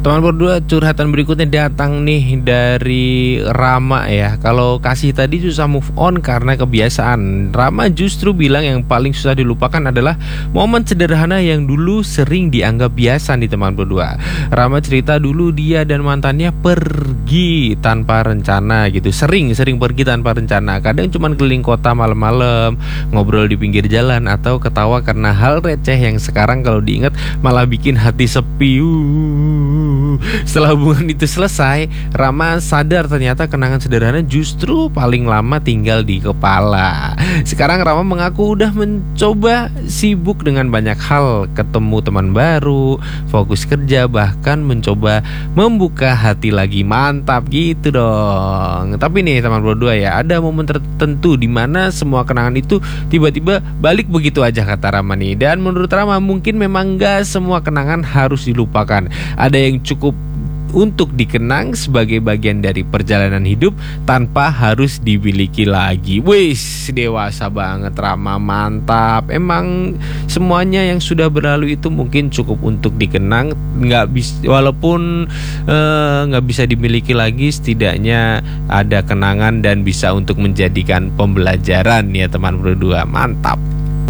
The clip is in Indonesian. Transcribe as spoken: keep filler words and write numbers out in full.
Teman berdua, curhatan berikutnya datang nih dari Rama ya. Kalau kasih tadi susah move on karena kebiasaan, Rama justru bilang yang paling susah dilupakan adalah momen sederhana yang dulu sering dianggap biasa nih teman berdua. Rama cerita dulu dia dan mantannya pergi tanpa rencana gitu. Sering-sering pergi tanpa rencana. Kadang cuma keliling kota malam-malam, ngobrol di pinggir jalan, atau ketawa karena hal receh yang sekarang kalau diingat malah bikin hati sepi. uh. Setelah hubungan itu selesai, Rama sadar ternyata kenangan sederhana justru paling lama tinggal di kepala. Sekarang Rama mengaku udah mencoba sibuk dengan banyak hal, ketemu teman baru, fokus kerja, bahkan mencoba membuka hati lagi. Mantap gitu dong. Tapi nih teman berdua ya, ada momen tertentu di mana semua kenangan itu tiba-tiba balik begitu aja, kata Rama nih. Dan menurut Rama mungkin memang gak semua kenangan harus dilupakan. Ada yang cukup untuk dikenang sebagai bagian dari perjalanan hidup tanpa harus dimiliki lagi. Wis, dewasa banget Rama, mantap. Emang semuanya yang sudah berlalu itu mungkin cukup untuk dikenang, nggak bisa, walaupun nggak uh, bisa dimiliki lagi, setidaknya ada kenangan dan bisa untuk menjadikan pembelajaran ya teman berdua. Mantap.